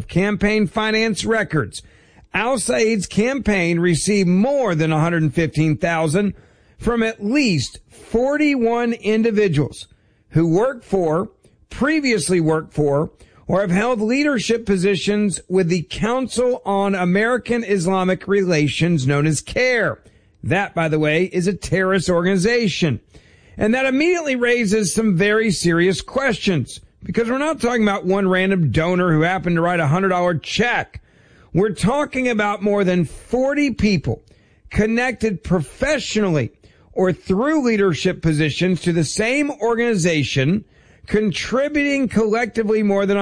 of campaign finance records, Al-Said's campaign received more than $115,000 from at least 41 individuals who previously worked for, or have held leadership positions with the Council on American Islamic Relations, known as CAIR. That, by the way, is a terrorist organization. And that immediately raises some very serious questions, because we're not talking about one random donor who happened to write a $100 check. We're talking about more than 40 people connected professionally or through leadership positions to the same organization, contributing collectively more than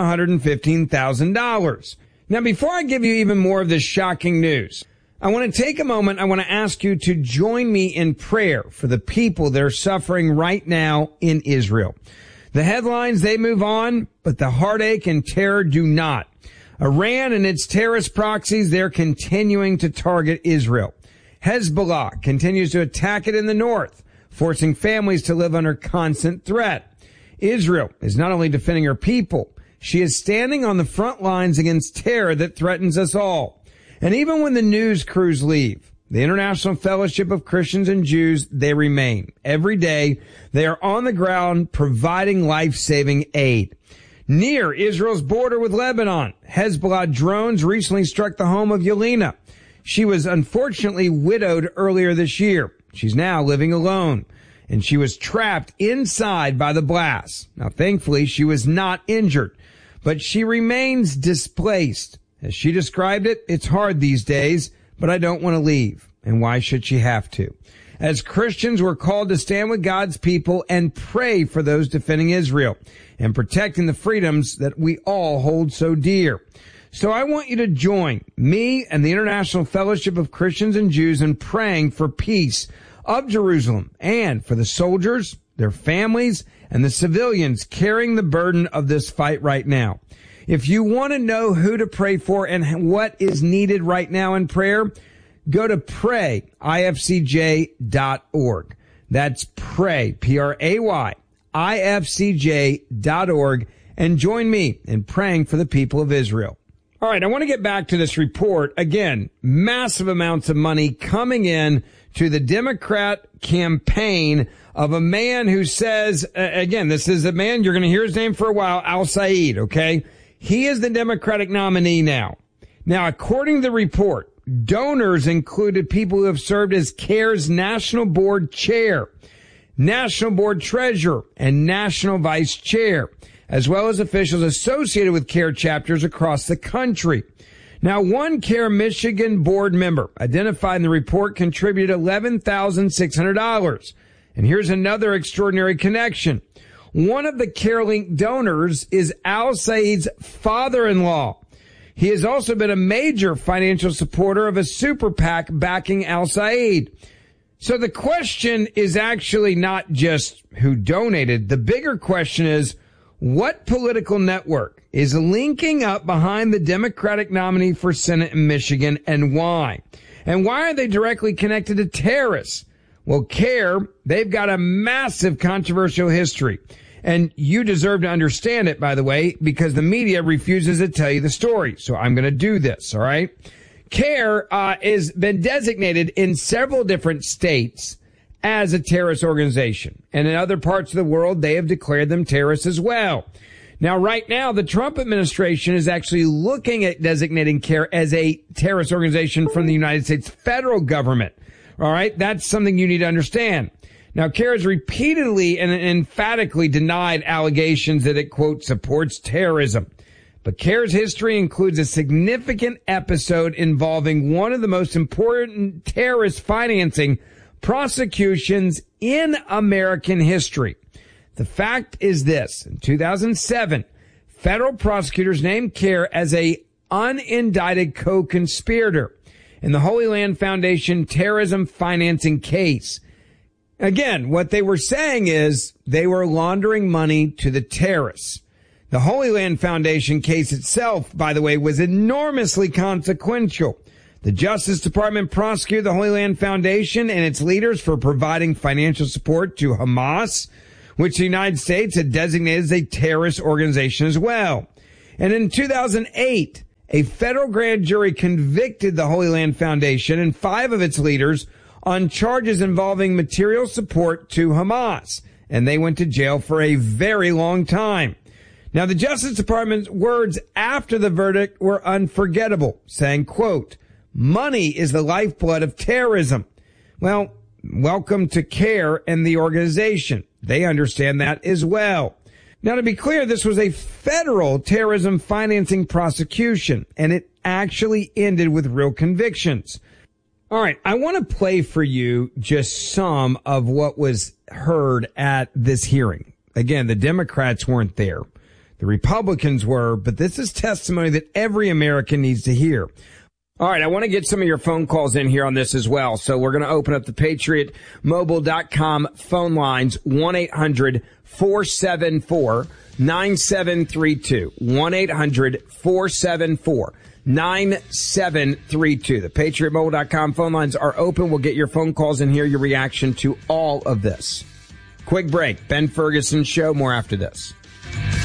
$115,000. Now, before I give you even more of this shocking news, I want to take a moment. I want to ask you to join me in prayer for the people that are suffering right now in Israel. The headlines, they move on, but the heartache and terror do not. Iran and its terrorist proxies, they're continuing to target Israel. Hezbollah continues to attack it in the north, forcing families to live under constant threat. Israel is not only defending her people, she is standing on the front lines against terror that threatens us all. And even when the news crews leave, the International Fellowship of Christians and Jews, they remain. Every day, they are on the ground providing life-saving aid. Near Israel's border with Lebanon, Hezbollah drones recently struck the home of Yelena. She was unfortunately widowed earlier this year. She's now living alone, and she was trapped inside by the blast. Now, thankfully, she was not injured, but she remains displaced. As she described it, it's hard these days, but I don't want to leave. And why should she have to? As Christians, we're called to stand with God's people and pray for those defending Israel and protecting the freedoms that we all hold so dear. So I want you to join me and the International Fellowship of Christians and Jews in praying for peace of Jerusalem and for the soldiers, their families, and the civilians carrying the burden of this fight right now. If you want to know who to pray for and what is needed right now in prayer, go to prayifcj.org. That's pray, P-R-A-Y, ifcj.org, and join me in praying for the people of Israel. All right, I want to get back to this report. Again, massive amounts of money coming in to the Democrat campaign of a man who says, again, this is a man, you're going to hear his name for a while, Al-Said, okay? He is the Democratic nominee now. Now, according to the report, donors included people who have served as CAIR's National Board Chair, National Board Treasurer, and National Vice Chair, as well as officials associated with CAIR chapters across the country. Now, one CAIR Michigan board member identified in the report contributed $11,600. And here's another extraordinary connection. One of the CAIR-linked donors is Al-Said's father-in-law. He has also been a major financial supporter of a super PAC backing Al-Said. So the question is actually not just who donated. The bigger question is, what political network is linking up behind the Democratic nominee for Senate in Michigan, and why? And why are they directly connected to terrorists? Well, CAIR, they've got a massive controversial history. And you deserve to understand it, by the way, because the media refuses to tell you the story. So I'm going to do this, all right? CAIR has been designated in several different states as a terrorist organization. And in other parts of the world, they have declared them terrorists as well. Now, right now, the Trump administration is actually looking at designating CAIR as a terrorist organization from the United States federal government. All right? That's something you need to understand. Now, CAIR has repeatedly and emphatically denied allegations that it, quote, supports terrorism. But CAIR's history includes a significant episode involving one of the most important terrorist financing prosecutions in American history. The fact is this. In 2007, federal prosecutors named CAIR as a unindicted co-conspirator in the Holy Land Foundation terrorism financing case. Again, what they were saying is they were laundering money to the terrorists. The Holy Land Foundation case itself, by the way, was enormously consequential. The Justice Department prosecuted the Holy Land Foundation and its leaders for providing financial support to Hamas, which the United States had designated as a terrorist organization as well. And in 2008, a federal grand jury convicted the Holy Land Foundation and 5 of its leaders on charges involving material support to Hamas, and they went to jail for a very long time. Now, the Justice Department's words after the verdict were unforgettable, saying, quote, "Money is the lifeblood of terrorism." Well, welcome to CARE and the organization. They understand that as well. Now, to be clear, this was a federal terrorism financing prosecution, and it actually ended with real convictions. All right, I want to play for you just some of what was heard at this hearing. Again, the Democrats weren't there. The Republicans were, but this is testimony that every American needs to hear. All right, I want to get some of your phone calls in here on this as well. So we're going to open up the PatriotMobile.com phone lines, 1-800-474-9732, 1-800-474-9732. The PatriotMobile.com phone lines are open. We'll get your phone calls and hear your reaction to all of this. Quick break. Ben Ferguson Show. More after this.